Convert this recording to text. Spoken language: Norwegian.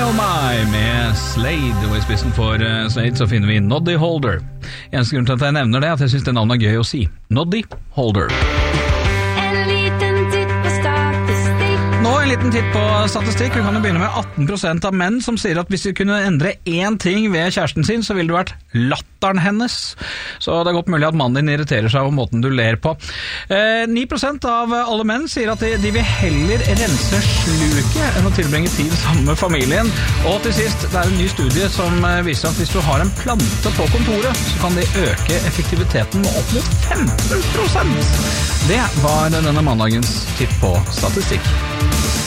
Oh My med Slade, og I spissen for Slade så finner vi Noddy Holder. Eneste grunn til at jeg nevner det, at jeg synes det navnet er gøy å si. Noddy Holder. Nå en liten titt på statistikk. Vi kan jo begynne med 18% av menn som sier at hvis de kunne endre én ting ved kjæresten sin, så ville det vært latteren hennes. Så det er godt mulig at mannen din irriterer seg over måten du ler på. 9% av alle menn sier at de vil heller rense sluket enn å tilbringe tid sammen med familien. Og til sist, det er en ny studie som viser at hvis du har en plante på kontoret, så kan det øke effektiviteten med opp mot 15%. Det var denne mandagens titt på statistikk.